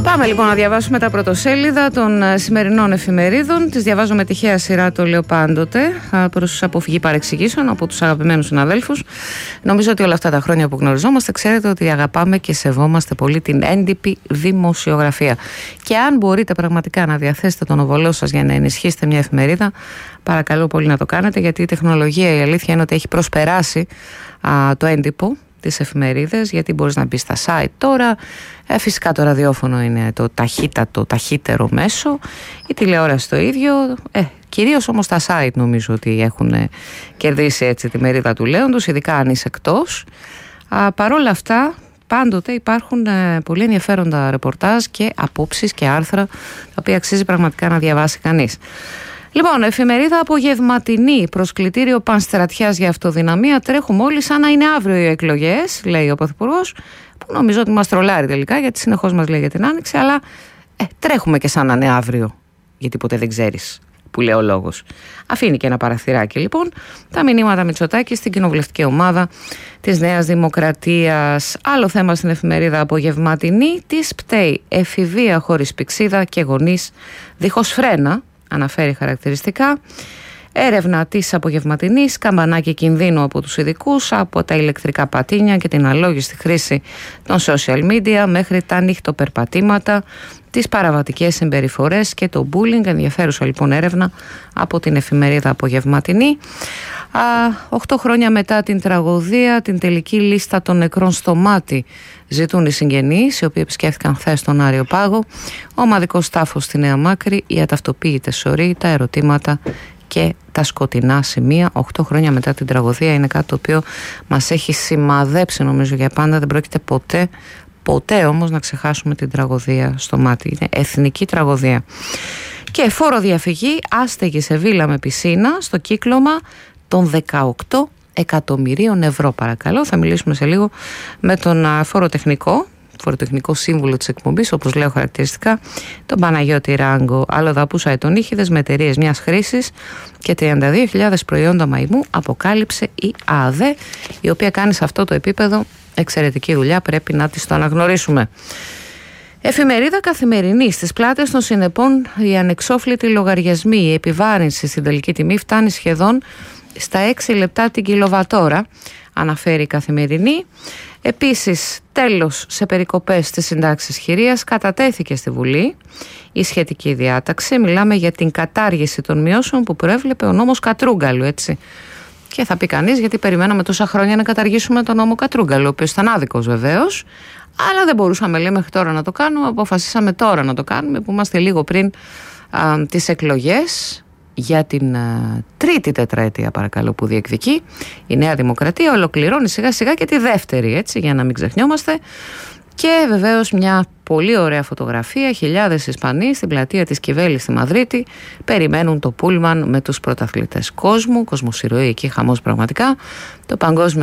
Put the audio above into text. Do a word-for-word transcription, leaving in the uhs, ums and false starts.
Πάμε λοιπόν να διαβάσουμε τα πρωτοσέλιδα των σημερινών εφημερίδων. Τις διαβάζω με τυχαία σειρά, το λέω πάντοτε, προς αποφυγή παρεξηγήσεων από τους αγαπημένους συναδέλφους. Νομίζω ότι όλα αυτά τα χρόνια που γνωριζόμαστε, ξέρετε ότι αγαπάμε και σεβόμαστε πολύ την έντυπη δημοσιογραφία. Και αν μπορείτε πραγματικά να διαθέσετε τον οβολό σας για να ενισχύσετε μια εφημερίδα, παρακαλώ πολύ να το κάνετε, γιατί η τεχνολογία, η αλήθεια είναι ότι έχει προσπεράσει α, το έντυπο, τις εφημερίδες, γιατί μπορείς να μπει στα site τώρα. Ε, φυσικά το ραδιόφωνο είναι το ταχύτατο, ταχύτερο μέσο, η τηλεόραση το ίδιο, ε, κυρίως όμως τα site νομίζω ότι έχουν ε, κερδίσει έτσι τη μερίδα του λέοντος, ειδικά αν είσαι εκτός. Α, παρόλα αυτά πάντοτε υπάρχουν ε, πολύ ενδιαφέροντα ρεπορτάζ και απόψεις και άρθρα, τα οποία αξίζει πραγματικά να διαβάσει κανείς. Λοιπόν, εφημερίδα απογευματινή, προσκλητήριο πανστρατιάς για αυτοδυναμία. Τρέχουμε όλοι σαν να είναι αύριο οι εκλογές, λέει ο Πρωθυπουργός, που νομίζω ότι μας τρολάρει τελικά, γιατί συνεχώς μας λέει για την Άνοιξη, αλλά ε, τρέχουμε και σαν να είναι αύριο, γιατί ποτέ δεν ξέρεις, που λέει ο λόγος. Αφήνει και ένα παραθυράκι λοιπόν. Τα μηνύματα Μητσοτάκη στην κοινοβουλευτική ομάδα της Νέας Δημοκρατίας. Άλλο θέμα στην εφημερίδα απογευματινή, της πταίει εφηβεία χωρίς πηξίδα και γονείς δίχως φρένα. Αναφέρει χαρακτηριστικά. Έρευνα της απογευματινής, καμπανάκι κινδύνου από τους ειδικούς, από τα ηλεκτρικά πατίνια και την αλόγιστη χρήση των social media μέχρι τα νυχτοπερπατήματα, τις παραβατικές συμπεριφορές και το bullying. Ενδιαφέρουσα λοιπόν έρευνα από την εφημερίδα απογευματινή. Α, οχτώ χρόνια μετά την τραγωδία, την τελική λίστα των νεκρών στο μάτι ζητούν οι συγγενείς, οι οποίοι επισκέφθηκαν χθες τον Άριο Πάγο. Ο ομαδικός τάφος στη Νέα Μάκρη, οι αταυτοποιητές σωροί, τα ερωτήματα και τα σκοτεινά σημεία. Οχτώ χρόνια μετά την τραγωδία είναι κάτι το οποίο μας έχει σημαδέψει νομίζω για πάντα. Δεν πρόκειται ποτέ, ποτέ όμως να ξεχάσουμε την τραγωδία στο μάτι. Είναι εθνική τραγωδία. Και φόρο διαφυγή, άστεγη σε βίλα με πισίνα στο κύκλωμα των δεκαοκτώ εκατομμυρίων ευρώ, παρακαλώ. Θα μιλήσουμε σε λίγο με τον φοροτεχνικό, φοροτεχνικό σύμβουλο της εκπομπής, όπως λέω χαρακτηριστικά, τον Παναγιώτη Ράγκο. Αλλοδαπούς αετονύχηδες με εταιρείες μιας χρήσης και τριάντα δύο χιλιάδες προϊόντα μαϊμού, αποκάλυψε η ΑΔΕ, η οποία κάνει σε αυτό το επίπεδο εξαιρετική δουλειά, πρέπει να της το αναγνωρίσουμε. Εφημερίδα καθημερινή. Στις πλάτες των συνεπών οι ανεξόφλητοι λογαριασμοί, η επιβάρυνση στην τελική τιμή φτάνει σχεδόν στα έξι λεπτά την κιλοβατόρα, αναφέρει η Καθημερινή. Επίσης, τέλος σε περικοπές στις συντάξεις χειρίας, κατατέθηκε στη Βουλή η σχετική διάταξη. Μιλάμε για την κατάργηση των μειώσεων που προέβλεπε ο νόμος Κατρούγκαλου, έτσι. Και θα πει κανείς, γιατί περιμέναμε τόσα χρόνια να καταργήσουμε τον νόμο Κατρούγκαλου, ο οποίος ήταν άδικος βεβαίως, αλλά δεν μπορούσαμε, λέει, μέχρι τώρα να το κάνουμε. Αποφασίσαμε τώρα να το κάνουμε, που είμαστε λίγο πριν α, τις εκλογές για την α, τρίτη τετραετία, παρακαλώ, που διεκδικεί η Νέα Δημοκρατία. Ολοκληρώνει σιγά σιγά και τη δεύτερη, έτσι, για να μην ξεχνιόμαστε. Και βεβαίως μια πολύ ωραία φωτογραφία, χιλιάδες Ισπανοί στην πλατεία της Κιβέλη στη Μαδρίτη περιμένουν το πούλμαν με τους πρωταθλητές κόσμου, κοσμοσυρωή εκεί, χαμός πραγματικά. Το παγκόσμιο